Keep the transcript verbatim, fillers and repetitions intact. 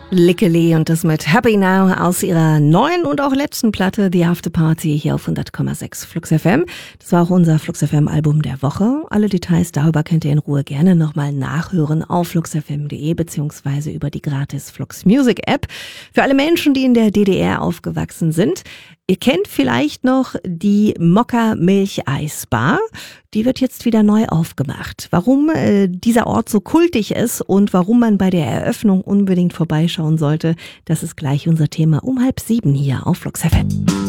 Lickeli und das mit Happy Now aus ihrer neuen und auch letzten Platte The After Party hier auf hundert Komma sechs Flux F M. Das war auch unser Flux F M Album der Woche. Alle Details darüber könnt ihr in Ruhe gerne nochmal nachhören auf fluxfm punkt de beziehungsweise über die gratis Flux Music App. Für alle Menschen, die in der D D R aufgewachsen sind, ihr kennt vielleicht noch die Mokka Milcheisbar. Die wird jetzt wieder neu aufgemacht. Warum äh, dieser Ort so kultig ist und warum man bei der Eröffnung unbedingt vorbeischauen sollte, das ist gleich unser Thema um halb sieben hier auf Flux F M.